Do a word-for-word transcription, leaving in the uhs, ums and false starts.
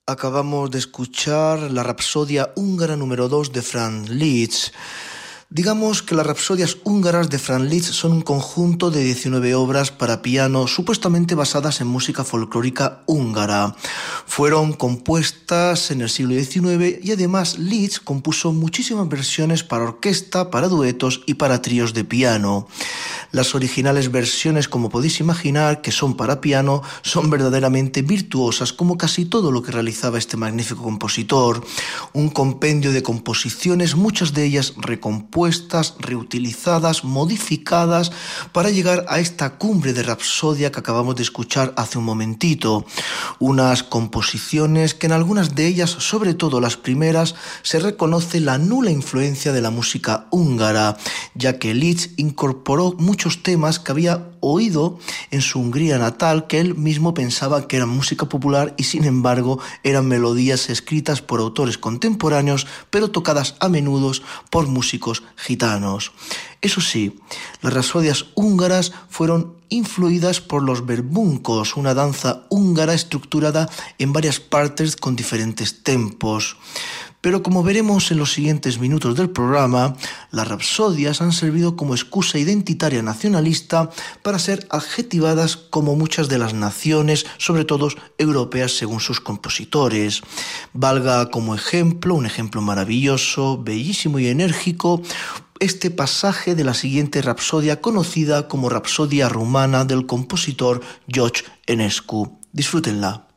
Acabamos de escuchar la Rapsodia húngara número dos de Franz Liszt. Digamos que las rapsodias húngaras de Franz Liszt son un conjunto de diecinueve obras para piano supuestamente basadas en música folclórica húngara. Fueron compuestas en el siglo diecinueve y además Liszt compuso muchísimas versiones para orquesta, para duetos y para tríos de piano. Las originales versiones, como podéis imaginar, que son para piano, son verdaderamente virtuosas, como casi todo lo que realizaba este magnífico compositor. Un compendio de composiciones, muchas de ellas recompuestas, reutilizadas, modificadas, para llegar a esta cumbre de rapsodia que acabamos de escuchar hace un momentito. Unas composiciones que en algunas de ellas, sobre todo las primeras, se reconoce la nula influencia de la música húngara, ya que Liszt incorporó muchos temas que había oído en su Hungría natal, que él mismo pensaba que eran música popular y sin embargo eran melodías escritas por autores contemporáneos, pero tocadas a menudo por músicos gitanos. Eso sí, las rapsodias húngaras fueron influidas por los berbuncos, una danza húngara estructurada en varias partes con diferentes tempos. Pero como veremos en los siguientes minutos del programa, las rapsodias han servido como excusa identitaria nacionalista para ser adjetivadas como muchas de las naciones, sobre todo europeas, según sus compositores. Valga como ejemplo, un ejemplo maravilloso, bellísimo y enérgico, este pasaje de la siguiente rapsodia conocida como Rapsodia rumana del compositor George Enescu. Disfrútenla.